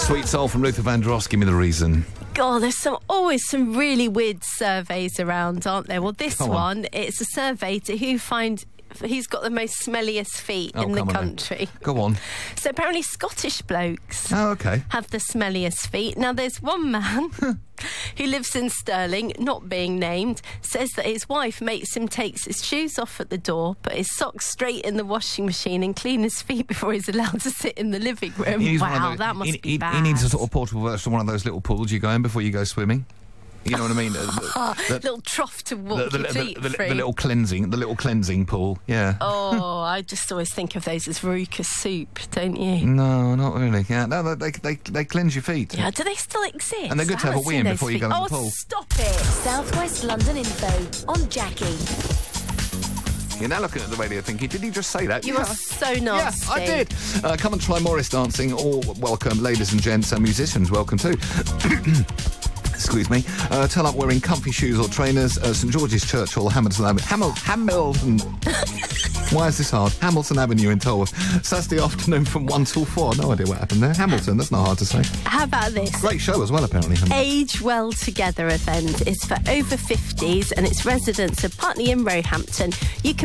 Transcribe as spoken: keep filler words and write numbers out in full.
Sweet Soul from Luther Vandross, give me the reason. God, there's some always some really weird surveys around, aren't there? Well, this Come on. one, it's a survey to who find who's got the most smelliest feet Oh, in the come on then. country. Go on. So apparently Scottish blokes Oh, okay. have the smelliest feet. Now, there's one man who lives in Stirling, not being named, says that his wife makes him take his shoes off at the door, put his socks straight in the washing machine and clean his feet before he's allowed to sit in the living room. He needs one of Wow, those- that must he, be he, bad. he needs a sort of portable version of one of those little pools you go in before you go swimming. You know what I mean? The, the, the, little trough to walk the, your the, feet the, the, through. the little cleansing, the little cleansing pool. Yeah. Oh, I just always think of those as Veruca soup, don't you? No, not really. Yeah, no, they they they cleanse your feet. Yeah, do they still exist? And they're good I to have a haven't wee seen in those before you feet. go in the Oh, pool. stop it! Southwest London Info on Jackie. You're now looking at the radio thinking, did he just say that? You yeah. are so nasty. Yeah, I did. Uh, come and try Morris dancing, or welcome, ladies and gents, and musicians, welcome too. Excuse me. Uh, turn up wearing comfy shoes or trainers. Uh, St George's Church Hall, Hamilton Avenue. Hamil- Hamilton. Why is this hard? Hamilton Avenue in Tolworth. Saturday afternoon from one till four. No idea what happened there. Hamilton, that's not hard to say. How about this? Great show as well, apparently. Age Well Together event is for over fifties and it's residents of Putney and Roehampton. You can